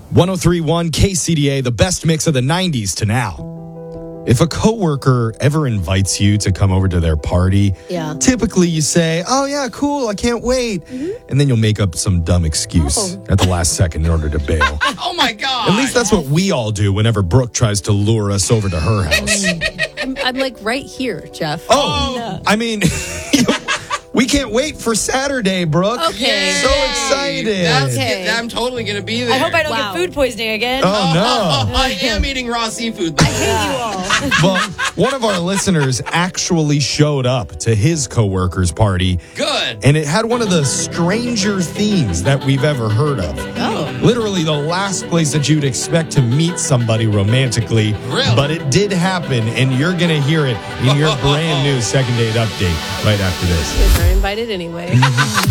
103.1 KCDA, the best mix of the 90s to now. If a coworker ever invites you to come over to their party, typically you say, oh, yeah, cool, I can't wait. And then you'll make up some dumb excuse at the last second in order to bail. Oh, my God. At least that's what we all do whenever Brooke tries to lure us over to her house. I'm like right here, Jeff. I mean, we can't wait for Saturday, Brooke. Okay. So excited. I'm totally going to be there. I hope I don't get food poisoning again. Oh, no. I am eating raw seafood. I hate you all. Well, one of our listeners actually showed up to his coworker's party. Good. And it had one of the stranger themes that we've ever heard of. Oh. Literally the last place that you'd expect to meet somebody romantically. Really? But it did happen, and you're going to hear it in your brand new Second Date Update right after this. Kids are invited anyway.